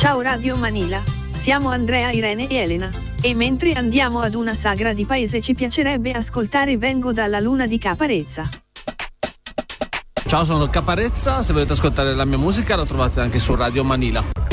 Ciao Radio Manila, siamo Andrea, Irene e Elena, e mentre andiamo ad una sagra di paese ci piacerebbe ascoltare Vengo dalla luna di Caparezza. Ciao, sono Caparezza, se volete ascoltare la mia musica la trovate anche su Radio Manila.